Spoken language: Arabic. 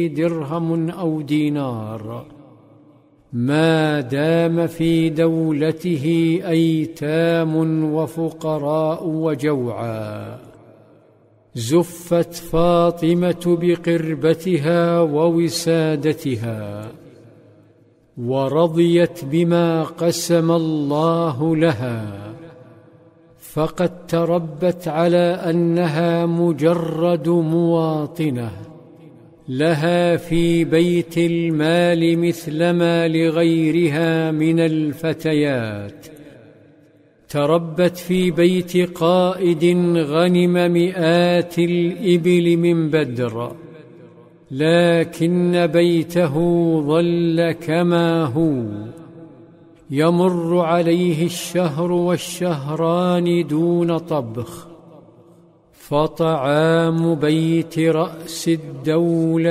درهم أو دينار، ما دام في دولته أيتام وفقراء وجوعى. زفت فاطمة بقربتها ووسادتها، ورضيت بما قسم الله لها، فقد تربت على أنها مجرد مواطنة، لها في بيت المال مثلما لغيرها من الفتيات. تربت في بيت قائد غنم مئات الإبل من بدر، لكن بيته ظل كما هو، يمر عليه الشهر والشهران دون طبخ، فطعام بيت رأس الدولة